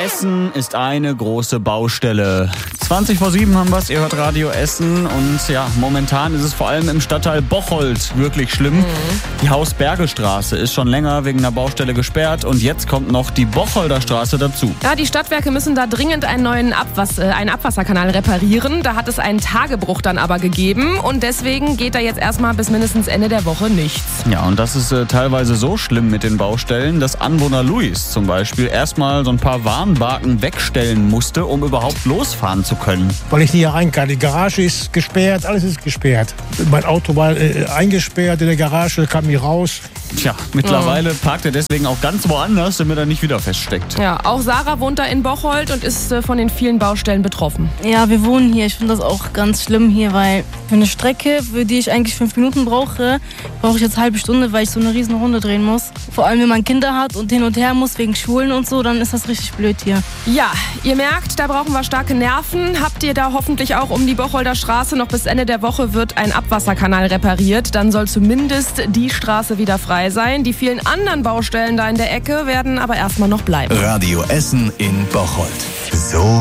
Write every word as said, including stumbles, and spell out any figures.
Essen ist eine große Baustelle. zwanzig vor sieben haben wir es, ihr hört Radio Essen und ja, momentan ist es vor allem im Stadtteil Bocholt wirklich schlimm. Mhm. Die Haus-Berge-Straße ist schon länger wegen einer Baustelle gesperrt und jetzt kommt noch die Bocholder Straße dazu. Ja, die Stadtwerke müssen da dringend einen neuen Abwas- äh, einen Abwasserkanal reparieren. Da hat es einen Tagebruch dann aber gegeben und deswegen geht da jetzt erstmal bis mindestens Ende der Woche nichts. Ja, und das ist äh, teilweise so schlimm mit den Baustellen, dass Anwohner Luis zum Beispiel erstmal so ein paar Warnbarken wegstellen musste, um überhaupt losfahren zu können. Weil ich nicht hier rein kann. Die Garage ist gesperrt, alles ist gesperrt. Mein Auto war äh, eingesperrt in der Garage, kam nie raus. Tja, mittlerweile mhm. parkt er deswegen auch ganz woanders, damit er nicht wieder feststeckt. Ja, auch Sarah wohnt da in Bocholt und ist äh, von den vielen Baustellen betroffen. Ja, wir wohnen hier. Ich finde das auch ganz schlimm hier, weil für eine Strecke, für die ich eigentlich fünf Minuten brauche, brauche ich jetzt eine halbe Stunde, weil ich so eine riesen Runde drehen muss. Vor allem, wenn man Kinder hat und hin und her muss wegen Schulen und so, dann ist das richtig blöd hier. Ja, ihr merkt, da brauchen wir starke Nerven. Habt ihr da hoffentlich auch um die Bocholder Straße. Noch bis Ende der Woche wird ein Abwasserkanal repariert. Dann soll zumindest die Straße wieder frei sein. Die vielen anderen Baustellen da in der Ecke werden aber erstmal noch bleiben. Radio Essen in Bocholt. So